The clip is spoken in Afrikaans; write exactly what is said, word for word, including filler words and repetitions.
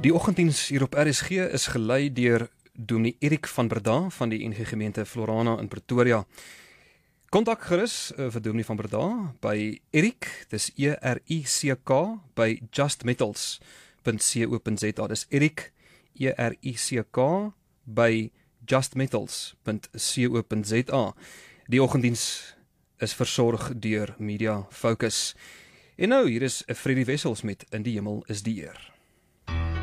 Die oggenddiens hier op R S G is gelei deur Dominee Erik van Breda van die N G Gemeente Florana in Pretoria. Kontak gerus uh, vir Dominee van Breda by Erik, dis E R I C K, by justmetals punt co punt za. Dis Erik, E R I C K, by justmetals punt co punt za. Die oggenddiens is versorg deur Media Focus. En nou, hier is Freddie Wessels met In die Hemel is die Eer.